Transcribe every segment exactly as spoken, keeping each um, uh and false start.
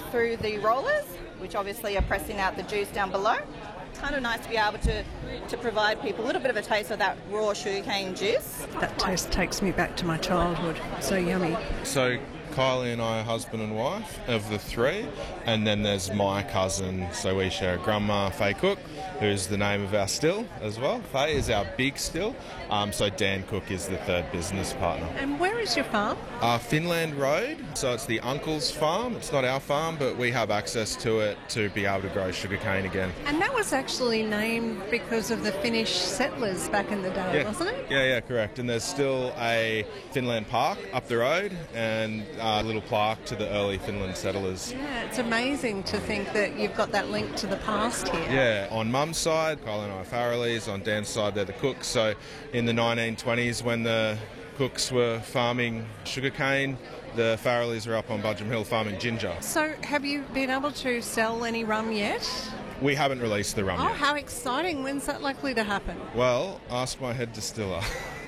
through the rollers, which obviously are pressing out the juice down below. Kind of nice to be able to, to provide people a little bit of a taste of that raw sugarcane juice. That taste takes me back to my childhood. So yummy. So Kylie and I are husband and wife of the three, and then there's my cousin, so we share a grandma, Faye Cook, who's the name of our still as well. Faye is our big still, um, so Dan Cook is the third business partner. And where is your farm? Uh, Finland Road, so it's the uncle's farm. It's not our farm, but we have access to it to be able to grow sugarcane again. And that was actually named because of the Finnish settlers back in the day, yeah. wasn't it? Yeah, yeah, correct. And there's still a Finland Park up the road and a little plaque to the early Finland settlers. Yeah, it's amazing to think that you've got that link to the past here. Yeah, on Mum's side, Kyle and I are Farrellies. On Dan's side, they're the Cooks. So in the nineteen twenties, when the Cooks were farming sugarcane, the Farrellies are up on Budgeon Hill farming ginger. So have you been able to sell any rum yet? We haven't released the rum oh, yet. How exciting. When's that likely to happen? Well, ask my head distiller.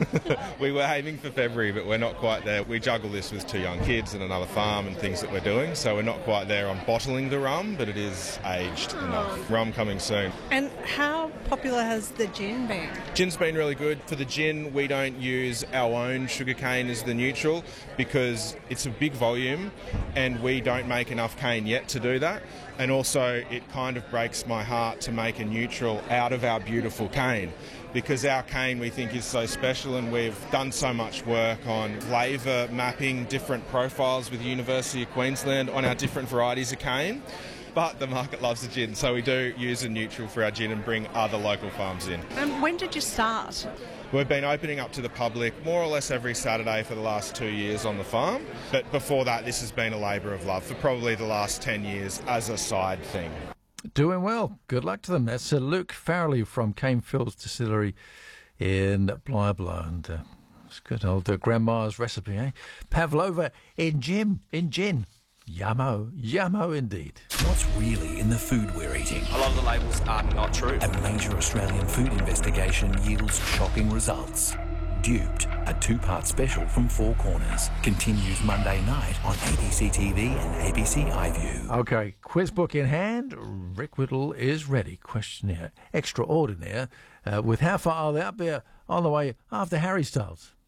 We were aiming for February, but we're not quite there. We juggle this with two young kids and another farm and things that we're doing, so we're not quite there on bottling the rum, but it is aged oh. enough. Rum coming soon. And how popular has the gin been? Gin's been really good. For the gin, we don't use our own sugarcane as the neutral because it's a big volume and we don't make enough cane yet to do that. And also, it kind of breaks my heart to make a neutral out of our beautiful cane, because our cane we think is so special, and we've done so much work on flavour mapping different profiles with the University of Queensland on our different varieties of cane. But the market loves the gin, so we do use a neutral for our gin and bring other local farms in. And when did you start? We've been opening up to the public more or less every Saturday for the last two years on the farm. But before that, this has been a labour of love for probably the last ten years as a side thing. Doing well. Good luck to them. That's uh, Luke Farrelly from Cane Fields Distillery in Blyabla. And uh, it's good old uh, grandma's recipe, eh? Pavlova in gin. In gin. Yummo. Yummo indeed. What's really in the food we're eating? A lot of the labels are not true. A major Australian food investigation yields shocking results. Duped, a two-part special from Four Corners, continues Monday night on A B C T V and A B C iView. Okay, quiz book in hand. Rick Whittle is ready. Questionnaire extraordinaire. Uh, with how far are they up there on the way after Harry Styles?